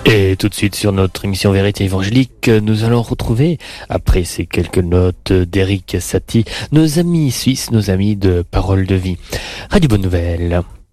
Et tout de suite sur notre émission Vérité évangélique, nous allons retrouver, après ces quelques notes d'Éric Satie, nos amis suisses, nos amis de Parole de Vie. Radio Bonne Nouvelle.